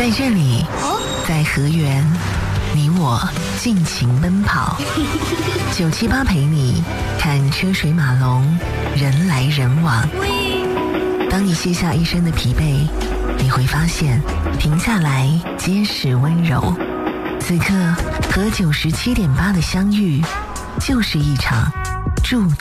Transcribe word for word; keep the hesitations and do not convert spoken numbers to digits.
在这里，在河源，你我尽情奔跑。九七八陪你看车水马龙，人来人往。当你卸下一身的疲惫，你会发现停下来皆是温柔。此刻和九十七点八的相遇，就是一场注